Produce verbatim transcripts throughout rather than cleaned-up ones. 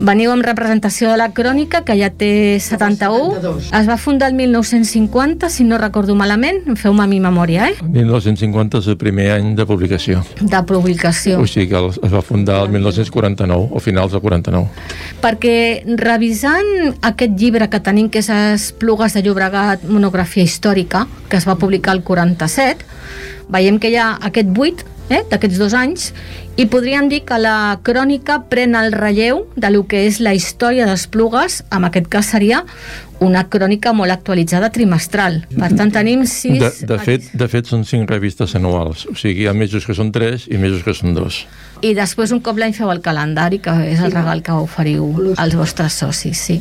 Veniu amb representació de la Crònica, que ja té setanta-u. setanta-dos. Es va fundar el mil nou-cents cinquanta, si no recordo malament. Feu-me a mi memòria, eh? mil nou-cents cinquanta és el primer any de publicació. De publicació. O sigui que es va fundar el mil nou-cents quaranta-nou, o finals del quaranta-nou. Perquè revisant aquest llibre que tenim, que és Esplugues de Llobregat, monografia històrica, que es va publicar el quaranta-set, veiem que hi ha aquest buit, eh, d'aquests dos anys, i podríem dir que la Crònica pren el relleu de lo que és la història d'Esplugues. En aquest cas seria una crònica molt actualitzada trimestral. Per tant, tenim sis... De, de, fet, de fet, són cinc revistes anuals. O sigui, hi ha mesos que són tres i mesos que són dos. I després un cop l'any feu el calendari, que és el regal que oferiu als vostres socis, sí.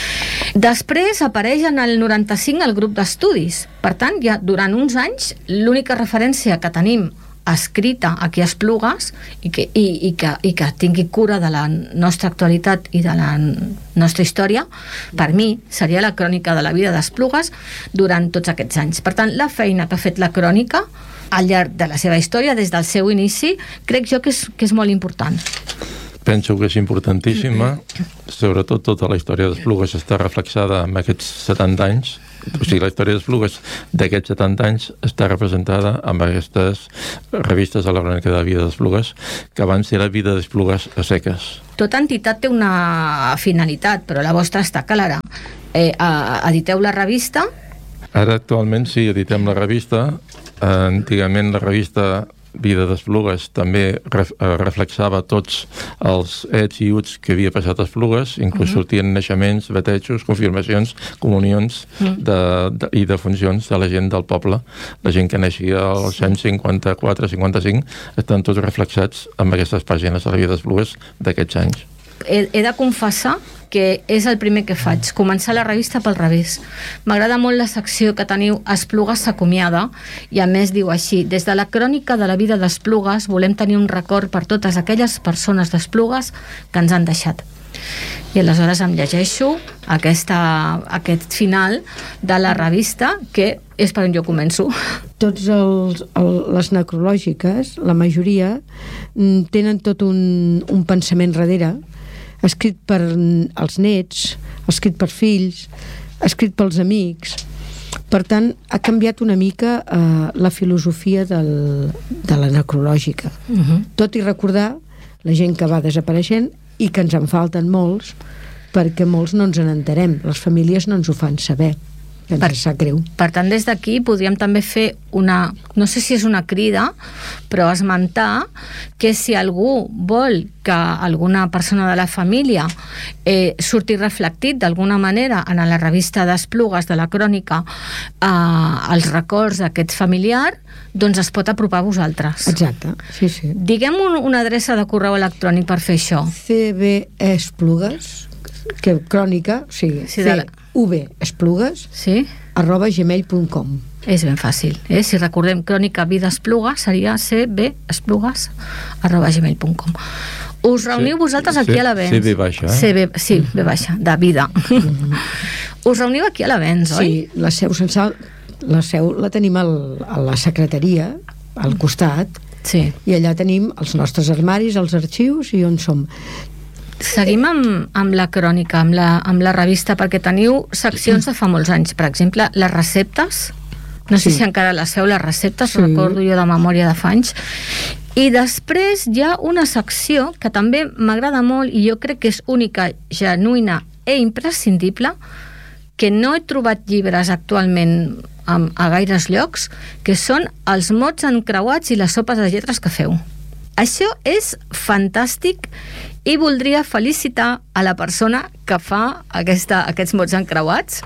Després apareix en el noranta-cinc el grup d'estudis. Per tant, ja durant uns anys, l'única referència que tenim escrita aquí a Esplugues i que, i, i, que, i que tingui cura de la nostra actualitat i de la nostra història, per mi seria la crònica de la vida d'Esplugues durant tots aquests anys. Per tant, la feina que ha fet la crònica al llarg de la seva història, des del seu inici, crec jo que és, que és molt important. Penso que és importantíssima, sobretot tota la història d'Esplugues està reflexada en aquests setanta anys. O sigui, la història d'Esplugues d'aquests setanta anys està representada amb aquestes revistes de la crònica de la vida d'Esplugues, que van ser la vida d'Esplugues a seques. Tota entitat té una finalitat, però la vostra està clara. Eh, editeu la revista? Ara actualment sí, editem la revista. Antigament la revista Vida d'Esplugues també ref, eh, reflexava tots els ets i uts que havia passat a Esplugues, inclús uh-huh. sortien naixements, batejos, confirmacions, comunions uh-huh. de, de, i defuncions de la gent del poble. La gent que naixia als anys cinquanta-quatre cinquanta-cinc estan tots reflexats en aquestes pàgines de la Vida d'Esplugues d'aquests anys. He, he de confessar que és el primer que faig, començar la revista pel revés. M'agrada molt la secció que teniu Esplugues s'acomiada, i a més diu així: des de la crònica de la vida d'Esplugues volem tenir un record per totes aquelles persones d'Esplugues que ens han deixat. I aleshores em llegeixo aquesta, aquest final de la revista, que és per on jo començo. Tots els, el, les necrològiques, la majoria, tenen tot un, un pensament darrere, escrit per els nets, escrit per fills, escrit pels amics. Per tant, ha canviat una mica eh, la filosofia del, de la necrològica. Uh-huh. Tot i recordar la gent que va desapareixent i que ens en falten molts, perquè molts no ens en enterem, les famílies no ens ho fan saber. Ens per, sap greu. Per tant, des d'aquí podríem també fer una, no sé si és una crida, però esmentar que si algú vol que alguna persona de la família eh, surti reflectit d'alguna manera en la revista d'Esplugues de la crònica eh, els records d'aquest familiar, doncs es pot apropar a vosaltres. Exacte, sí, sí. Diguem un, una adreça de correu electrònic per fer això. C B Esplugues, que crònica, o sigui, sí, C V Esplugues, sí? arroba gmail punt com. És ben fàcil, eh? Si recordem crònica vida Esplugues, seria C B Esplugues arroba gmail punt com. Us reuniu sí, vosaltres aquí sí, a l'Avenç. Sí, B baixa, eh? C B, sí, B baixa, de vida. Mm-hmm. Us reuniu aquí a l'Avenç, oi? Sí, la seu censal, la seu la tenim al, a la secretaria, al costat, sí. I allà tenim els nostres armaris, els arxius i on som. Seguim amb, amb la crònica, amb la, amb la revista, perquè teniu seccions de fa molts anys. Per exemple, les receptes, no sé sí. si encara les feu, les receptes, sí. Recordo jo de memòria de fa anys. I després hi ha una secció que també m'agrada molt i jo crec que és única, genuïna i imprescindible, que no he trobat llibres actualment a, a gaires llocs, que són els mots encreuats i les sopes de lletres que feu. Això és fantàstic i voldria felicitar a la persona que fa aquesta, aquests mots encreuats.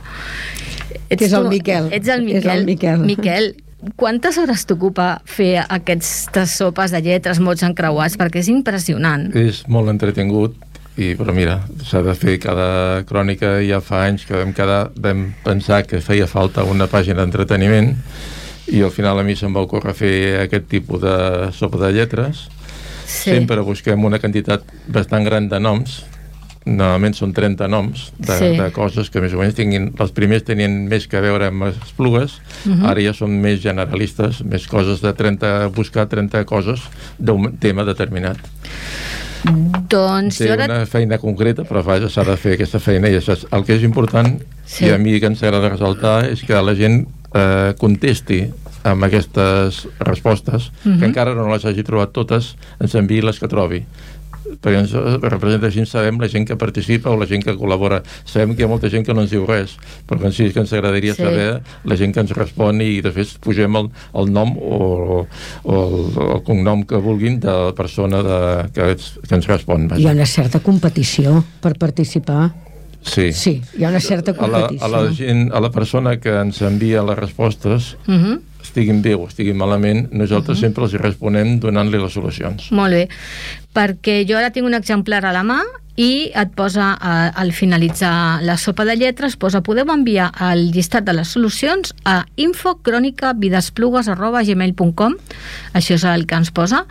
Ets que és el Miquel. Ets el Miquel. És el Miquel. Miquel, quantes hores t'ocupa fer aquestes sopes de lletres, mots encreuats? Perquè és impressionant. És molt entretingut, i, però mira, s'ha de fer cada crònica. Ja fa anys que vam, quedar, vam pensar que feia falta una pàgina d'entreteniment, i al final a mi se'm va ocórrer fer aquest tipus de sopa de lletres. Sí. Sempre busquem una quantitat bastant gran de noms, normalment són trenta noms de, sí. de coses que més o menys tinguin, els primers tenien més que veure amb Esplugues, uh-huh. Ara ja són més generalistes, més coses de trenta, buscar trenta coses d'un tema determinat. Doncs té jo ara... una feina concreta, però vaja, s'ha de fer aquesta feina, i això és, el que és important, Sí. i a mi que ens agrada ressaltar, és que la gent eh, contesti amb aquestes respostes, Mhm. que encara no les hagi trobat totes, ens enviï les que trobi, perquè ens representa així, sabem la gent que participa o la gent que col·labora, sabem que hi ha molta gent que no ens diu res, però que sí que ens agradaria Sí. saber la gent que ens respon, i de fet posem el, el nom o, o el, el cognom que vulguin de la persona de, que, que ens respon, vaja. Hi ha una certa competició per participar. Sí. Sí, hi ha una certa A la, competició. a la gent, a la persona que ens envia les respostes, Mhm. estiguin bé o estiguin malament, nosaltres Mhm. sempre els hi responem donant-li les solucions. Molt bé, perquè jo ara tinc un exemplar a la mà i et posa, a, al finalitzar la sopa de lletres, posa, podeu enviar el llistat de les solucions a info crònica videsplugues arroba gmail punt com, això és el que ens posa,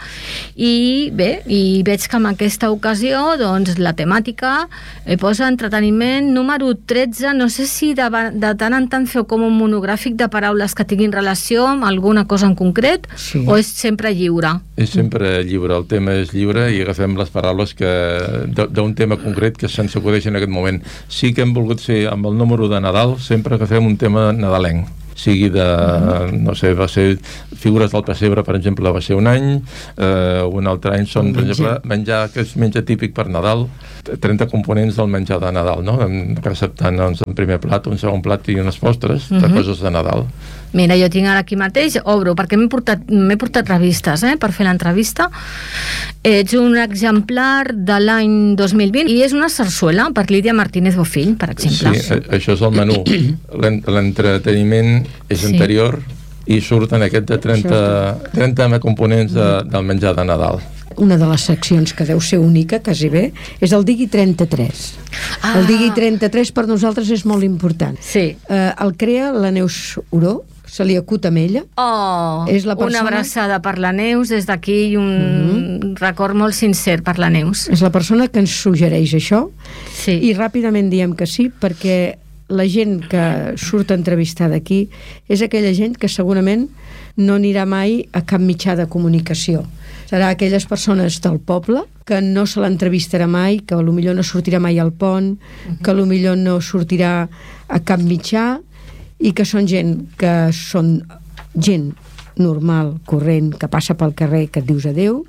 i bé, i veig que en aquesta ocasió doncs la temàtica eh, posa entreteniment número tretze, no sé si de, de tant en tant feu com un monogràfic de paraules que tinguin relació amb alguna cosa en concret, Sí. o és sempre lliure? És sempre lliure, el tema és lliure, i agafem les paraules que d'un tema concret que se'ns acudeix en aquest moment. Sí que hem volgut fer amb el número de Nadal, sempre agafem un tema nadalenc, sigui de, no sé, va ser figures del pessebre, per exemple, va ser un any, eh, un altre any són, per exemple, menjar que és menjar típic per Nadal, trenta components del menjar de Nadal, no? Receptant doncs, un primer plat, un segon plat i unes postres de Mhm. coses de Nadal. Mira, jo tinc ara aquí mateix, obro, perquè m'he portat, m'he portat revistes eh, per fer l'entrevista. Ets un exemplar de l'any dos mil vint i és una sarsuela per Lídia Martínez Bofill, per exemple. Sí, a- això és el menú. L'en- L'entreteniment és Sí. anterior i surten aquest de trenta, trenta components de, del menjar de Nadal. Una de les seccions que deu ser única, quasi bé, és el Digui trenta-tres. Ah. El Digui trenta-tres per nosaltres és molt important. Sí. Eh, el crea la Neus Oró, se li acut amb ella. Oh, És la persona- una abraçada per la Neus des d'aquí i un mm-hmm. record molt sincer per la Neus. És la persona que ens suggereix això, Sí. i ràpidament diem que sí, perquè la gent que surt entrevistada aquí és aquella gent que segurament no anirà mai a cap mitjà de comunicació. Serà aquelles persones del poble que no se l'entrevistarà mai, que potser no sortirà mai al pont, que potser no sortirà a cap mitjà, i que són gent que són gent normal, corrent, que passa pel carrer, que et dius adeu,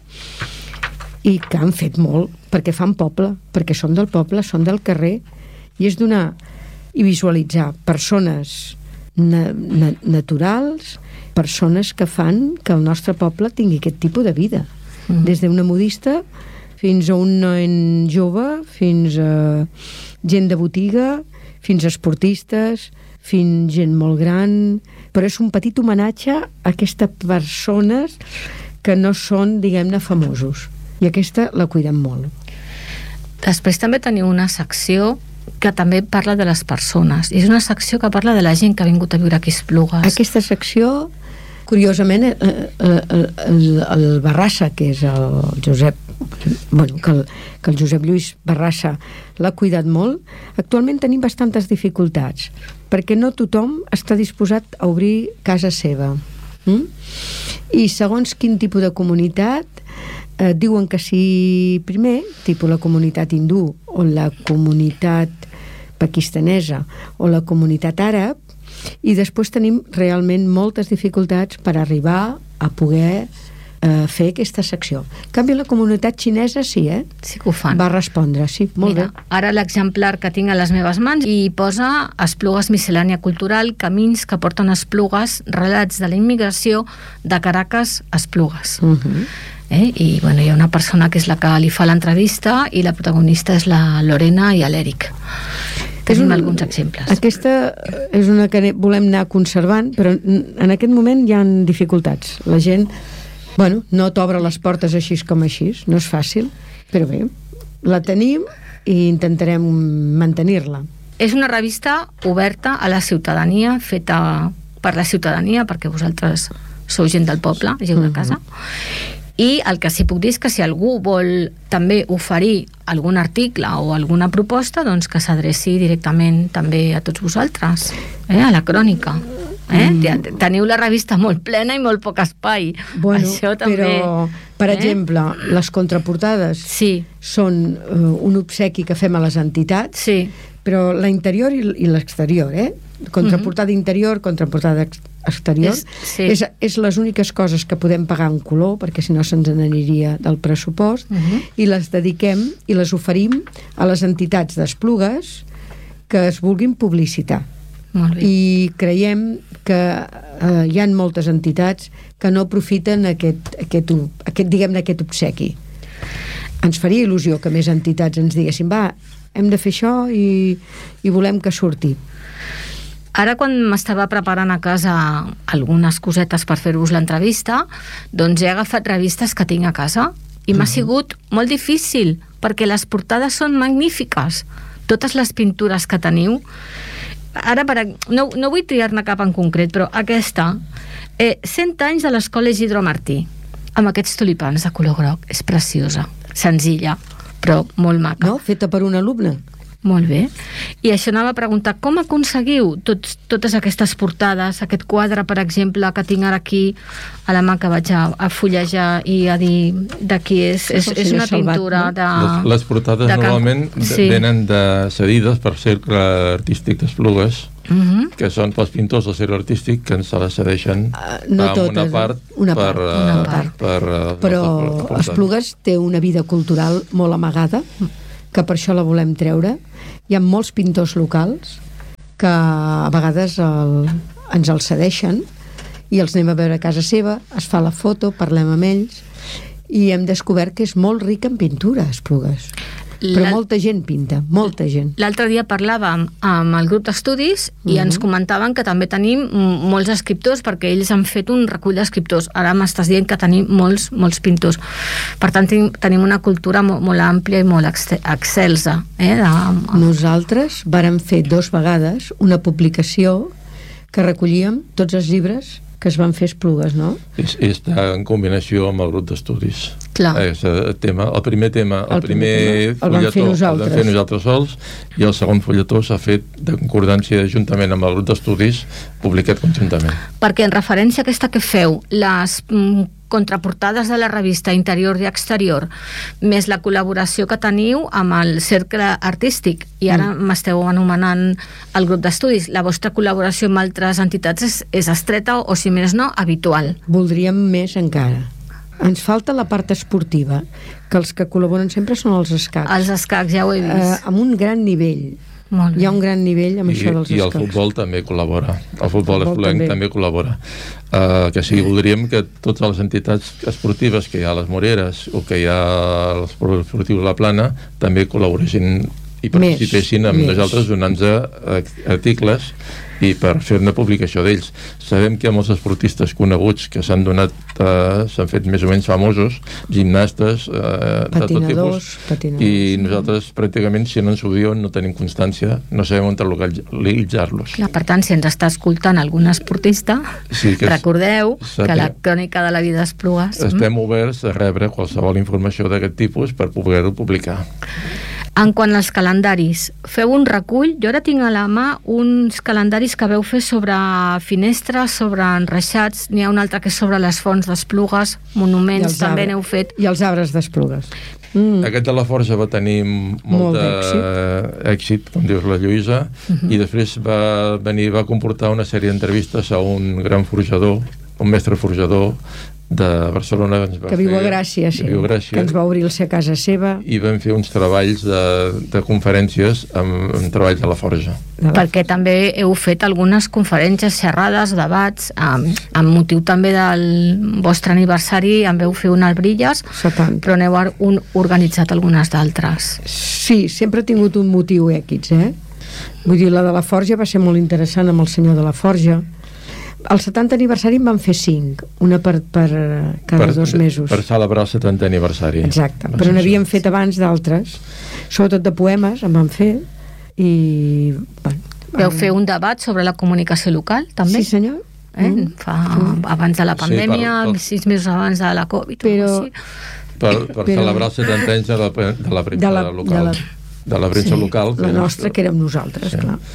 i que han fet molt, perquè fan poble, perquè són del poble, són del carrer, i és donar i visualitzar persones na na naturals, persones que fan que el nostre poble tingui aquest tipus de vida, mm. des d'una modista fins a un nen jove, fins a gent de botiga, fins a esportistes, fins gent molt gran, però és un petit homenatge a aquestes persones que no són, diguem-ne, famosos, i aquesta la cuidem molt. Després també teniu una secció que també parla de les persones. És una secció que parla de la gent que ha vingut a viure aquí a Esplugues. Aquesta secció, curiosament, eh, eh, el, el, el Barrassa, que és el Josep, bueno, que el, que el Josep Lluís Barrassa l'ha cuidat molt, actualment tenim bastantes dificultats, perquè no tothom està disposat a obrir casa seva. Mm? I segons quin tipus de comunitat, eh, diuen que si primer, tipus la comunitat hindú o la comunitat pakistanesa o la comunitat àrab, i després tenim realment moltes dificultats per arribar a poder eh, fer aquesta secció. En canvi, la comunitat xinesa sí, eh? Sí que ho fan. Va respondre, sí, molt Mira, bé. ara l'exemplar que tinc a les meves mans i posa Esplugues miscel·lània cultural, camins que porten a Esplugues, relats de la immigració de Caracas a Esplugues. Uh -huh. Eh? I bueno, hi ha una persona que és la que li fa l'entrevista i la protagonista és la Lorena i l'Eric. Tenim un, alguns exemples. Aquesta és una que volem anar conservant, però en aquest moment hi ha dificultats. La gent, bueno, no t'obre les portes així com així, no és fàcil, però bé, la tenim i intentarem mantenir-la. És una revista oberta a la ciutadania, feta per la ciutadania, perquè vosaltres sou gent del poble, gent de casa. Uh-huh. I el que sí puc dir és que si algú vol també oferir algun article o alguna proposta, doncs que s'adreci directament també a tots vosaltres, eh? A la crònica. Eh? Mm. Teniu la revista molt plena i molt poc espai. Bueno, Això també... però Per eh? exemple, les contraportades sí. són uh, un obsequi que fem a les entitats, sí. però l'interior i, i l'exterior, eh? Contraportada uh -huh. interior, contraportada ex exterior, és, sí. és, és les úniques coses que podem pagar en color, perquè si no se'ns n'aniria del pressupost, uh -huh. i les dediquem i les oferim a les entitats d'Esplugues que es vulguin publicitar. Molt bé. I creiem que eh, hi ha moltes entitats que no aprofiten aquest, aquest, aquest, diguem-ne, aquest obsequi. Ens faria il·lusió que més entitats ens diguessin, va, hem de fer això i, i volem que surti. Ara, quan m'estava preparant a casa algunes cosetes per fer-vos l'entrevista, doncs he agafat revistes que tinc a casa i m'ha sigut molt difícil, perquè les portades són magnífiques. Totes les pintures que teniu. Ara, per, no, no vull triar-ne cap en concret, però aquesta, eh, cent anys de l'Escola Isidro Martí, amb aquests tulipans de color groc, és preciosa, senzilla, però molt maca. No? Feta per un alumne. Molt bé. I això anava a preguntar, com aconseguiu tots, totes aquestes portades, aquest quadre, per exemple, que tinc ara aquí a la mà, que vaig a, a fullejar i a dir d'aquí és, és, és una pintura de... Les, les portades de normalment can... sí. venen de cedides per Cercle Artístic d'Esplugues, uh -huh. que són pels pintors del Cercle Artístic que ens se les cedeixen uh, no amb totes, una part, una per, part, una part. Per, per, però per Esplugues té una vida cultural molt amagada, que per això la volem treure. Hi ha molts pintors locals que a vegades el, ens els cedeixen i els anem a veure a casa seva, es fa la foto, parlem amb ells i hem descobert que és molt rica en pintura, Esplugues. Però molta gent pinta, molta gent. L'altre dia parlàvem amb el grup d'estudis i uh-huh. ens comentaven que també tenim molts escriptors, perquè ells han fet un recull d'escriptors. Ara m'estàs dient que tenim molts, molts pintors. Per tant, tenim una cultura molt, molt àmplia i molt excelsa. Eh, de... Nosaltres vàrem fer dos vegades una publicació que recollíem tots els llibres que es van fer Esplugues, no? És, està en combinació amb el grup d'estudis. Clar. És el, tema, el primer tema, el, el primer tema. El fulletó vam fer el vam fer nosaltres sols, i el segon fulletó s'ha fet de concordància juntament amb el grup d'estudis, publicat conjuntament. Perquè en referència a aquesta que feu, les mm, contraportades de la revista Interior i Exterior, més la col·laboració que teniu amb el Cercle Artístic, i ara mm. m'esteu anomenant el grup d'estudis, la vostra col·laboració amb altres entitats és, és estreta o, si més no, habitual. Voldríem més encara. Ens falta la part esportiva, que els que col·laboren sempre són els escacs. Els escacs, ja ho he vist. Eh, amb un gran nivell. Molt bé. Hi ha un gran nivell amb I, això dels i escacs. el futbol també col·labora. El futbol, el futbol espluguenc també. també col·labora. Uh, que sí, voldríem que totes les entitats esportives que hi ha a les Moreres o que hi ha a l'Esport Esportiu de la Plana també col·laboressin i participessin amb més. nosaltres donant-nos articles i per fer una publicació d'ells. Sabem que hi ha molts esportistes coneguts que s'han donat, eh, s'han fet més o menys famosos, gimnastes, eh, de tot tipus, patinadors. i nosaltres pràcticament, si no ens ho diuen, no tenim constància, no sabem on localitzar-los. Clar, per tant, si ens està escoltant algun esportista, Sí, que recordeu saber. que la crònica de la vida d'Esplugues... Estem oberts a rebre qualsevol informació d'aquest tipus per poder-ho publicar. En quant als calendaris, feu un recull. Jo ara tinc a la mà uns calendaris que veu fer sobre finestres, sobre enreixats. N'hi ha un altre que és sobre les fonts d'Esplugues, monuments, també n'heu fet. I els arbres d'Esplugues. Mm. Aquest de la Forja va tenir molt, Molt d'èxit, èxit, com dius la Lluïsa, uh-huh. i després va venir, va comportar una sèrie d'entrevistes a un gran forjador, un mestre forjador de Barcelona, que, ens va que viu fer, a Gràcia, sí, que, viu a Gràcia, que ens va obrir-se a casa seva. I vam fer uns treballs de, de conferències amb, amb treballs a la Forja. La... Perquè també heu fet algunes conferències, xerrades, debats, amb, amb motiu també del vostre aniversari, en veu fer un al Brilles, setanta. però n'heu un, organitzat algunes d'altres. Sí, sempre ha tingut un motiu èquids, eh? Vull dir, la de la Forja va ser molt interessant amb el senyor de la Forja. Al setanta aniversari en van fer cinc, una per, per cada per, dos mesos. Per celebrar el setanta aniversari. Exacte, però n'havíem fet abans d'altres, sobretot de poemes en van fer, i... Bueno, Vau fer un debat sobre la comunicació local, també? Sí, senyor. Eh? Mm. Fa, abans de la pandèmia, sí, per, per... sis mesos abans de la Covid. Però... Per, per però... celebrar els setanta anys de la, de la premsa de la, local. De la, de la premsa sí, local. La nostra, que érem nosaltres, sí. clar.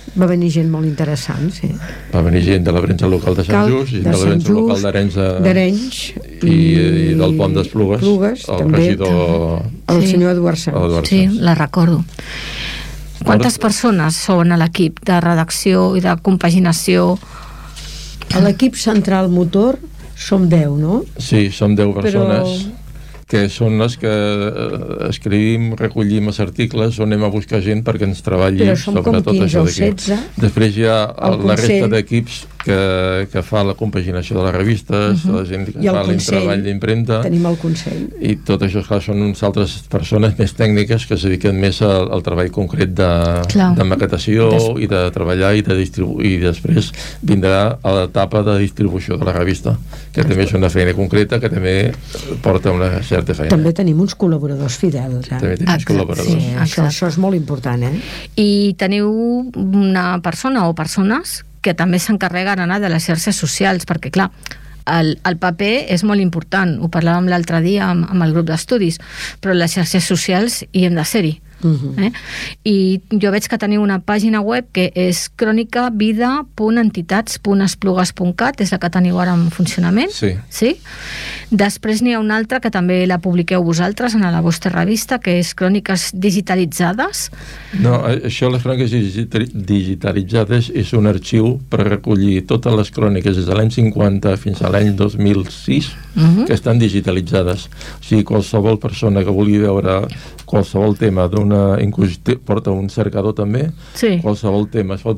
Va venir gent molt interessant, sí. Va venir gent de la premsa local de Sant Cal, Just, gent de de la Sant premsa local Just, d'Arenys de... d'Arenys i, i del Pont d'Esplugues, Plugues, el també, regidor... el Sí. senyor Eduard Sanz. Eduard Sí, Sanz. la recordo. Quantes persones són a l'equip de redacció i de compaginació? A l'equip central motor som deu, no? Sí, som deu persones Però... que són les que eh, escrivim, recollim els articles on anem a buscar gent perquè ens treballi Però som sobre com tot quinze això o d'aquí. setze. Després hi ha El el, la resta Consell. d'equips que, que fa la compaginació de les revistes, Mhm. la gent que I el fa el Consell. treball d'impremta, Tenim el Consell. i tot això, clar, són uns altres persones més tècniques que es dediquen més al, al treball concret de, Clar. de maquetació Des- i de treballar i de distribuir, i després vindrà a l'etapa de distribució de la revista, que també és una feina concreta que també porta una certa feina. També tenim uns col·laboradors fidels, eh? També tenim uns Exacte, col·laboradors. sí. Sí, això, Exacte. això és molt important, eh? I teniu una persona o persones que també s'encarreguen anar de les xarxes socials, perquè clar, el, el paper és molt important, ho parlàvem l'altre dia amb, amb el grup d'estudis, però les xarxes socials hi hem de ser-hi. Uh-huh. Eh? I jo veig que teniu una pàgina web que és crònica vida punt entitats punt esplugues punt cat, és la que teniu ara en funcionament. Sí. Sí? Després n'hi ha una altra que també la publiqueu vosaltres en la vostra revista, que és Cròniques digitalitzades. No, això, les cròniques digita- digitalitzades, és un arxiu per recollir totes les cròniques des de l'any cinquanta fins a l'any dos mil sis, Uh-huh. que estan digitalitzades. O sigui, qualsevol persona que vulgui veure qualsevol tema d'una... Inclús té- porta un cercador també, Sí. qualsevol tema es pot